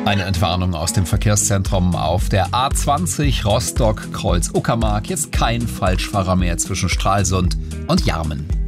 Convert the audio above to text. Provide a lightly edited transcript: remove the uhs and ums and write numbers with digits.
Eine Entwarnung aus dem Verkehrszentrum auf der A20 Rostock-Kreuz Uckermark. Jetzt kein Falschfahrer mehr zwischen Stralsund und Jarmen.